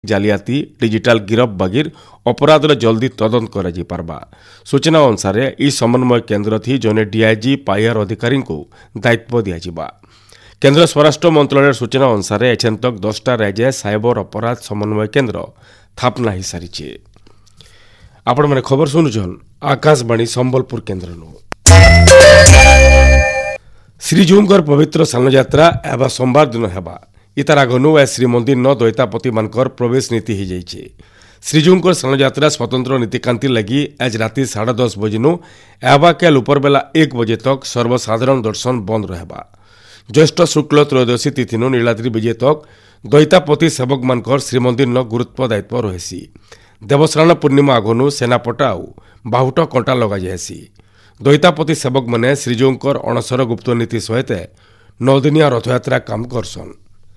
ଜାଲିଆତି डिजिटाल गिरफ बगिर अपराध जल्दी तदंत कर सूचना अनुसार ई समन्वय केन्द्र थी जने डीआईजी पाइआर अधिकारी को दायित्व दिया। केन्द्र स्वराष्ट्र मंत्रालय सूचना अनुसार एछन तक 10टा राज्य साइबर अपराध समन्वय केन्द्र स्थापना हो सारी। आपण मैंने खबर शुणुन आकाशवाणी संबलपुर केन्द्र। श्रीजीउंकर पवित्र सानयात्रा एवं सोमवार दिन हेबा इतार आगनु ए श्रीमंदिर न दैतापति मानकर प्रवेश नीति हो जाइए। श्रीजीउंकर सानयात्रा स्वतंत्र नीतिकांति लगी आज राति 10:30 बजेनु एवं केल उपरबेला 1 बजे तक सर्वसाधारण दर्शन बंद रहबा। ज्येष्ठ शुक्ल त्रयोदशी तिथि नीलाद्रि विजय तक दैतापति सेवक मानकर श्रीमंदिर न गुरुत्व दायित्व रही। देवस्नान पूर्णिमा आगनु सेनापटा आउ बाहुट कंटा लगा जाएसी। दैतापति सेवक मैंने श्रीजीउंकर अणसर गुप्त नीति सहित 9 दिनिया रथयात्रा काम करसन।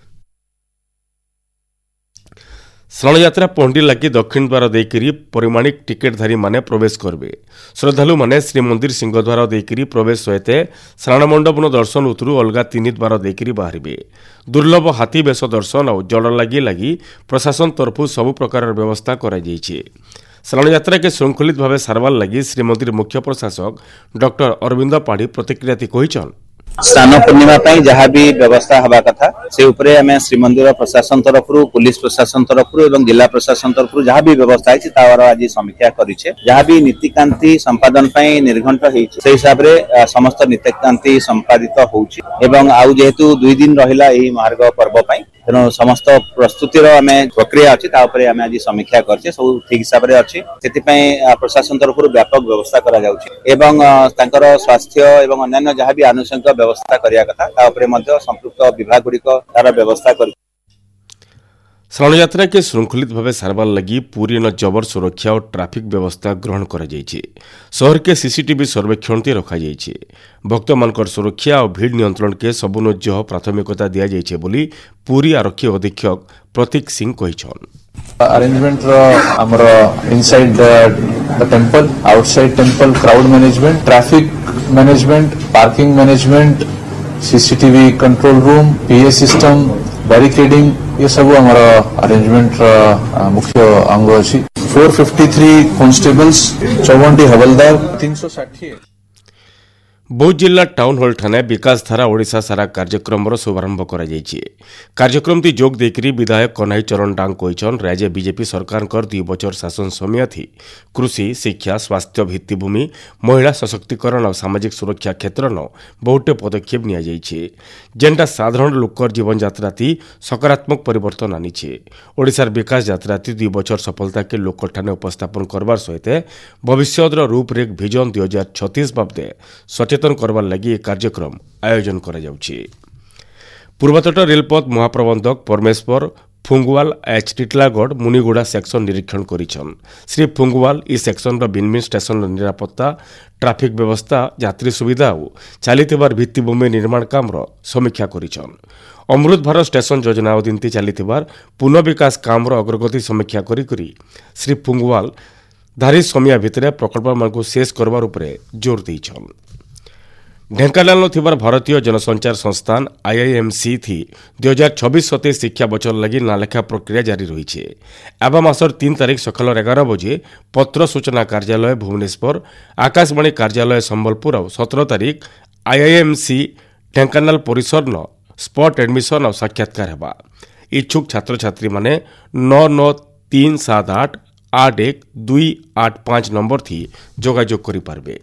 स्नानयात्रा पहुंडी लगी दक्षिण द्वार देकरी परिमाणिक टिकेटधारी माने प्रवेश करबे। श्रद्धालु माने श्रीमंदिर सिंहद्वार देकरी प्रवेश सहित स्नान मंडप दर्शन उतरू अलगा 3 द्वार देकरी बाहरिबे। दुर्लभ हाथी बेश दर्शन और जल लगी प्रशासन तरफु सबु प्रकार व्यवस्था करा जायछि। स्नानयात्रा के श्रृंखलित भाव सारवार लगी श्रीमंदिर मुख्य प्रशासक डॉक्टर अरविंद पाढ़ी प्रतिक्रिया कहिछन। स्नान पूर्णिमा जहाँ भी व्यवस्था हवा कथा से उपरे हमें श्रीमंदिर प्रशासन तरफ पुलिस प्रशासन तरफ एवं जिला प्रशासन तरफ जहाँ भी व्यवस्था है तार आज समीक्षा करिछे। जहाँ भी नीतिकांति संपादन निर्घंट से हिसाब रे समस्त नीतिकांति संपादित होउछि एवं आउ जेहेतु 2 दिन रहिला एही महार्ग पर्व तेणु समस्त प्रस्तुतिर आम प्रक्रिया अच्छी आम आज समीक्षा करछे सब ठीक हिसाब से अच्छी से प्रशासन तरफ व्यापक व्यवस्था करा जाउछि एवं तांकर स्वास्थ्य एवं अन्य जहाँ भी आनुषंगिक व्यवस्था करिया कथा संपृक्त विभाग गुड़िक तार व्यवस्था कर। स्नानयात्रा के श्रृंखलित भाव सारवार लगी पूरी न जबर सुरक्षा और ट्राफिक व्यवस्था ग्रहण कर शहर के सीसीटीवी सर्वेक्षण रखा भक्त मानकर सुरक्षा और भीड़ नियंत्रण के सबुनोज्य प्राथमिकता दि जाइए बोली पूरी आरक्षी अधीक्षक प्रतीक सिंह कहिछन। अरेंजमेंट हमर inside the temple outside temple crowd management traffic management parking management CCTV control room PA system barricading ये सब हमारा अरेंजमेंट मुख्य अंग अच्छी। 453 कांस्टेबल्स 54 हवलदार 360। बौद्ध जिला टाउन हॉल ठाणे विकास धारा ओडिशा सारा कार्यक्रम शुभारंभ करा जायछि। कार्यक्रम ती जोग देकरी विधायक कन्हई चरण डांग कहिछन राज्य बीजेपी सरकार 2 बछर शासन समय थी कृषि शिक्षा स्वास्थ्य भित्तिभूमि महिला सशक्तिकरण और सामाजिक सुरक्षा क्षेत्र न बहुटे पदक्षेप निया जायछि जेंटा साधारण लोकर जीवन यात्रा ती सकारात्मक परिवर्तन आनिछि। ओडिशार विकास यात्रा ती 2 बछर सफलता के लोक ठाणे उपस्थापन करबार सहित भविष्यतर रूपरेख विजन 2036 बाबदे सचेतन करवार लगी कार्यक्रम आयोजन करा जाउछि। पूर्वतट रेलपथ महाप्रबंधक परमेश्वर फुंगवाल एच टिटलागढ़ मुनिगुड़ा सेक्शन निरीक्षण करिछन। श्री फुंगवाल ई सेक्शन भिन्न स्टेशन निरापत्ता ट्राफिक व्यवस्था यात्री सुविधा और चलीथिबार भित्तिभूमि निर्माण कामर समीक्षा करिछन। अमृत भारत स्टेशन योजना अधीन चलीथिबार पुनः विकास कामर अग्रगति समीक्षा करी श्री फुंगवाल धारी समय भितर प्रकल्प मानकु शेष करबार उपरे जोर दैछन। ढेंकानाल थिबार भारतीय जनसंचार संस्थान आईआईएमसी थी 2026-27 शिक्षा बचर लगी नालेखा प्रक्रिया जारी रही है। एवं मासर 3 तारीख सकाल 11 बजे पत्र सूचना कार्यालय भुवनेश्वर आकाशवाणी कार्यालय संबलपुर और 17 तारीख आईआईएमसी ढेंकानाल परिसर न स्पॉट एडमिशन और साक्षात्कार हेबा। इच्छुक छात्र छात्री माने 993788 81285 नंबर थी जोगाजोग करि पारबे।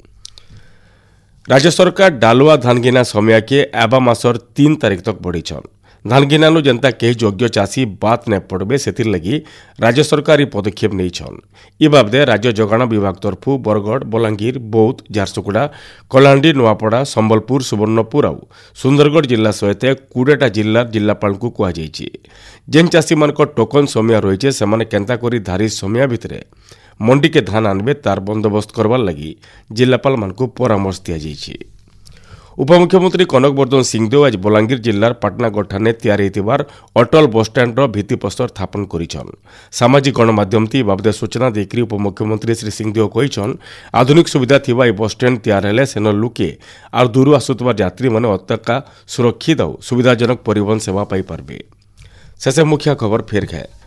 राज्य सरकार डालुआ धानगिना समय के एबा मासर 3 तारीख तक बढ़ीछन। धानगिनानु जनता कई योग्य चाषी बात न पड़बे से लगी राज्य सरकार पदक्षेप नहींछन। इ बाबदे राज्य जोगाण विभाग तरफु बरगढ़ बलांगीर बौद्ध झारसुगुड़ा कलाहांडी नुआपड़ा संबलपुर सुवर्णपुर और सुंदरगढ़ जिला सहित 20टा जिला जिलापाल को कहुଯାଇଛି जेन चाषी मान टोकन समय रही से केन्ता करी धारी समय भितर मंडी के धान आनबे तार बंदोबस्त करवार लगी जिलापाल मानकु परामर्श दिया जायछि। उपमुख्यमंत्री कनक वर्धन सिंहदेव आज बलांगीर जिलार पाटनागढ़ ठाणे तैयार होइतिबार अटल बस स्टैंड भित्तिप्रस्तर स्थापन करिछन। सामाजिक गणमाध्यम ती बाबदे सूचना देकरी उपमुख्यमंत्री श्री सिंहदेव कहिछन आधुनिक सुविधा थिबा ए बस स्टैंड तैयार हेले सेन लुके आर दूर आसुतबा यात्री माने अत्यका सुरक्षित और सुविधाजनक परिवहन सेवा पाई पारबे। शेष मुख्य खबर फेर खाए